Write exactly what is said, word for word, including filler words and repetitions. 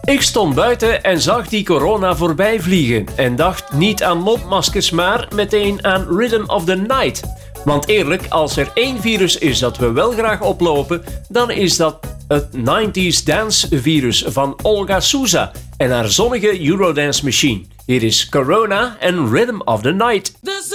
Ik stond buiten en zag die corona voorbij vliegen en dacht niet aan mondmaskers, maar meteen aan Rhythm of the Night. Want eerlijk, als er één virus is dat we wel graag oplopen, dan is dat het nineties dance virus van Olga Souza en haar zonnige Eurodance machine. Hier is Corona en Rhythm of the Night.